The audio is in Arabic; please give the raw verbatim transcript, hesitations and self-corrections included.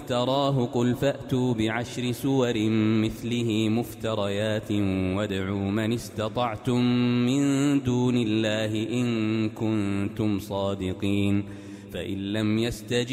افتراه قل فأتوا بعشر سور مثله مفتريات وادعوا من استطعتم من دون الله إن كنتم صادقين فإن لم يستجيبوا